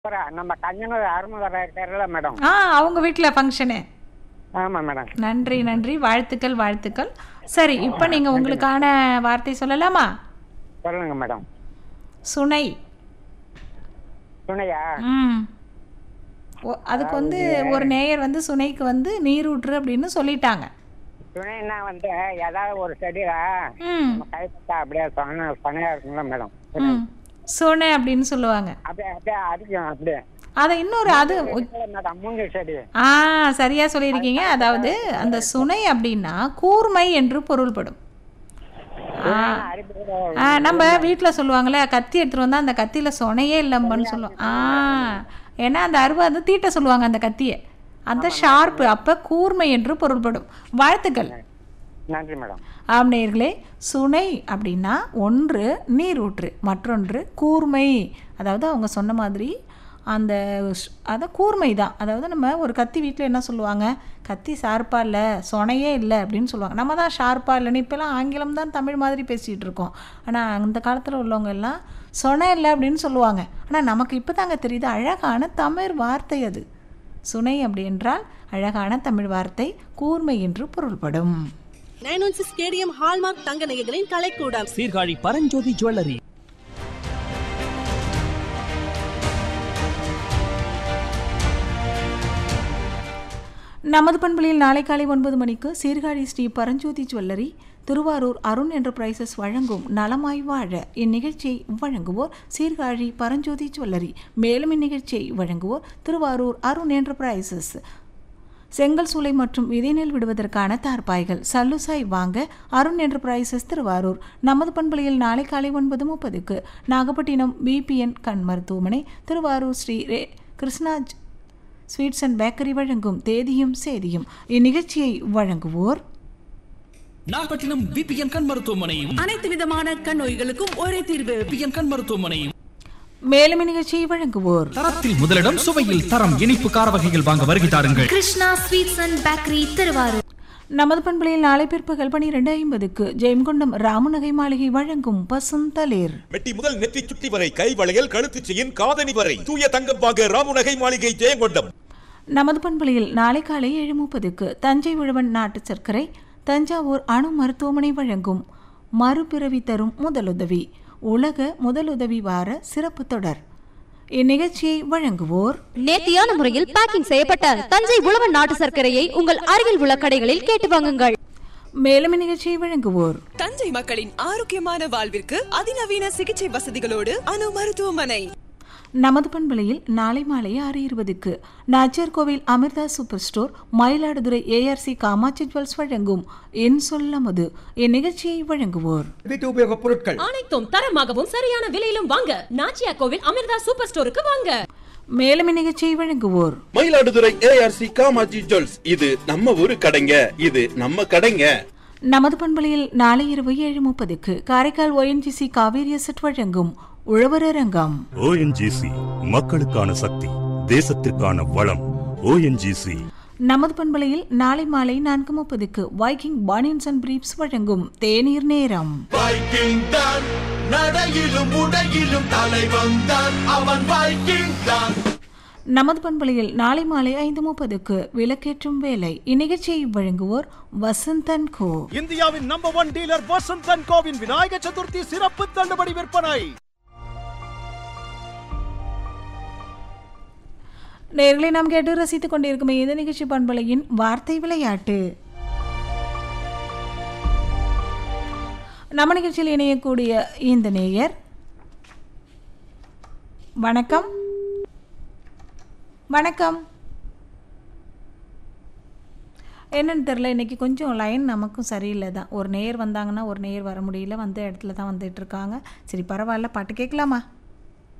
அப்புறம் நம்ம கஞ்சனூர் அருமதர் இருக்காருல்ல மேடம். அவங்க வீட்டில் ஃபங்க்ஷனு. ஆமாம் மேடம். நன்றி நன்றி, வாழ்த்துக்கள் வாழ்த்துக்கள். சரி, இப்போ நீங்கள் உங்களுக்கான வார்த்தை சொல்லலாமா? சொல்லுங்க மேடம். சுனை. துணையா? அதுக்கு வந்து ஒரு நேயர் வந்து சுனைக்கு வந்து நீரூற்று அப்படின்னு சொல்லிட்டாங்க. துணைன்னா வந்து ஏதாவது ஒரு செடியில நம்ம கைப்பட்டா அப்படியே சொனையா இருக்குங்களா மேடம்? சுனை அப்படின்னு சொல்லுவாங்க. அப்படியே அப்படியே அடிக்கும் அப்படியே. அதை இன்னொரு அது மேடம் மூங்கில் செடி. சரியா சொல்லியிருக்கீங்க. அதாவது அந்த சுனை அப்படின்னா கூர்மை என்று பொருள்படும். நம்ம வீட்டில் சொல்லுவாங்களே, கத்தி எடுத்துகிட்டு வந்தால் அந்த கத்தியில் சொனையே இல்லைம்பன்னு சொல்லுவோம். ஏன்னா அந்த அருவா வந்து தீட்ட சொல்லுவாங்க அந்த கத்தியை, அந்த ஷார்ப்பு. அப்போ கூர்மை என்று பொருள்படும். வாழ்த்துக்கள். நன்றி மேடம். நேயர்களே, சுனை அப்படின்னா ஒன்று நீரூற்று, மற்றொன்று கூர்மை. அதாவது அவங்க சொன்ன மாதிரி அந்த கூர்மை தான். அதாவது நம்ம ஒரு கத்தி வீட்டில் என்ன சொல்லுவாங்க, கத்தி ஷார்ப்பாக இல்லை, சொனையே இல்லை அப்படின்னு சொல்லுவாங்க. நம்ம தான் ஷார்ப்பாக இல்லைன்னு இப்போலாம் ஆங்கிலம் தான் தமிழ் மாதிரி பேசிகிட்டு இருக்கோம். ஆனால் அந்த காலத்தில் உள்ளவங்க எல்லாம் சொனை இல்லை அப்படின்னு சொல்லுவாங்க. ஆனால் நமக்கு இப்போ தாங்க தெரியுது, அழகான தமிழ் வார்த்தை அது. சுனை அப்படி என்றால் அழகான தமிழ் வார்த்தை, கூர்மை என்று பொருள்படும். 916 ஸ்டேடியம் ஹால்மார்க் தங்க நகைகளின் கலைக்கூடம், சீர்காழி பரஞ்சோதி ஜுவல்லரி. நமது பண்புகளில் நாளை காலை 9 மணிக்கு சீர்காழி ஸ்ரீ பரஞ்சோதி ஜுவல்லரி, திருவாரூர் அருண் என்டர்பிரைசஸ் வழங்கும் நலமாய் வாழ. இந்நிகழ்ச்சியை வழங்குவோர் சீர்காழி பரஞ்சோதி ஜுவல்லரி. மேலும் இந்நிகழ்ச்சியை வழங்குவோர் திருவாரூர் அருண் என்டர்பிரைசஸ். செங்கல் சூளை மற்றும் விதைநெல் விடுவதற்கான தார்பாய்கள் சல்லுசாய் வாங்க அருண் என்டர்பிரைசஸ் திருவாரூர். நமது பண்பலையில் நாளை காலை 9:30க்கு நாகப்பட்டினம் பிபிஎன் கண் மருத்துவமனை, Thiruvarur Sri Krishna sweets and bakery வழங்கும் தேதியும் சேதியும். இந்நிகழ்ச்சியை வழங்குவோர் நாகப்பட்டினம் பிபிஎன் கண் மருத்துவமனை. அனைத்து விதமான கண் நோய்களுக்கும் ஒரே தீர்வு, பிபிஎன் கண் மருத்துவமனை. மேலும் இந்நிகழ்ச்சியை வழங்குவோர் தரத்தில் முதலிடம், சுவையில் தரம், இனிப்பு கார வகைகள் வாங்க வருகை தாருங்கள். Krishna sweets and bakery Thiruvarur. நமது பண்பலையில் நாளை பிற்பகல் 12:50க்கு ஜெயம்கொண்டம் ராமநகை மாளிகை வழங்கும் பசுந்தளிர். வெட்டி முதல் நெற்றி சுட்டி வரை, கை வளையல், கழுத்து செயின், காதணி வரை தூய தங்கம் வாங்க ராமநகை மாளிகை ஜெயங்கொண்டம். நமது பண்பலையில் நாளை காலை 7:30க்கு தஞ்சை உழவன் நாட்டு சர்க்கரை, தஞ்சாவூர் அணு மருத்துவமனை வழங்கும் மறுபிறவி தரும் முதலுதவி, உலக முதலுதவி வார சிறப்பு தொடர். இந்நிகழ்ச்சியை வழங்குவோர் நேர்த்தியான முறையில் பேக்கிங் செய்யப்பட்ட தஞ்சை உழவன் நாட்டு சர்க்கரையை உங்கள் அருகில் உள்ள கடைகளில் கேட்டு வாங்குங்கள். மேலும் இந்நிகழ்ச்சியை வழங்குவோர் தஞ்சை மக்களின் ஆரோக்கியமான வாழ்விற்கு அதிநவீன சிகிச்சை வசதிகளோடு அணு மருத்துவமனை. நமது பண்பலையில் நாளை மாலை 6:20க்கு நாச்சியார் கோவில் Amrita super store, Mayiladuthurai ARC Kamakshi jewels வழங்கும் என் சொல்லமது. இந்நிகழ்ச்சியை வழங்குவோர் வீட்டு உபயோகப் பொருட்கள் அனைத்தும் தரமாகவும் சரியான விலையிலும் வாங்க நாச்சியார் கோவில் அமிர்தா சூப்பர் ஸ்டோருக்கு வாங்க. மேலும் இந்நிகழ்ச்சியை வழங்குவோர் மயிலாடுதுறை ஏஆர்சி காமாட்சி ஜுவல்ஸ். இது நம்ம ஊரு கடைங்க, இது நம்ம கடைங்க. நமது பண்பலையில் நாளை இரவு 7:30க்கு காரைக்கால் ONGC காவேரி அசட் வழங்கும் உழவரங்கம். ONGC மக்களுக்கான சக்தி, தேசத்திற்கான வளம். ONGC. நமது பண்பலையில் நாளை மாலை 4:30க்கு வைக்கிங் பானியன்ஸ் அண்ட் பிரீப்ஸ் வழங்கும் தேநீர் நேரம். வைக்கிங் தான் நடையிலும் உடையிலும் தலைவன் தான், அவன் வைக்கிங் தான். நமது பண்பலையில் நாளை மாலை 5:30க்கு விளக்கேற்றும் வேலை. இந்நிகழ்ச்சியை வழங்குவோர் வசந்தன் கோ. இந்தியாவின் number 1 dealer Vasanthan CoWIN Vinayaka Chaturthi சிறப்பு தள்ளுபடி விற்பனை. நேர்களை நாம் கேட்டு ரசித்துக் கொண்டிருக்கும் இந்த நிகழ்ச்சி பண்பலையின் வார்த்தை விளையாட்டு. நம்ம நிகழ்ச்சியில் இணையக்கூடிய இந்த நேயர், வணக்கம். வணக்கம். என்னன்னு தெரில, இன்றைக்கி கொஞ்சம் லைன் நமக்கும் சரியில்லை தான். ஒரு நேயர் வந்தாங்கன்னா ஒரு நேயர் வர முடியல, வந்த இடத்துல தான் வந்துட்டு இருக்காங்க. சரி பரவாயில்ல, பாட்டு கேட்கலாமா?